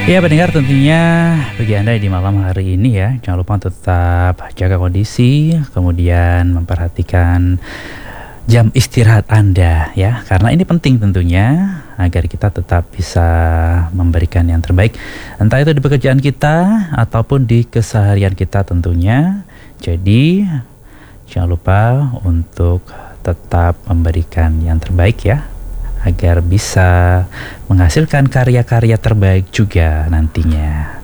Ya pendengar, tentunya bagi Anda di malam hari ini ya, jangan lupa tetap jaga kondisi, kemudian memperhatikan jam istirahat Anda ya, karena ini penting tentunya agar kita tetap bisa memberikan yang terbaik, entah itu di pekerjaan kita ataupun di keseharian kita tentunya. Jadi jangan lupa untuk tetap memberikan yang terbaik ya, agar bisa menghasilkan karya-karya terbaik juga nantinya.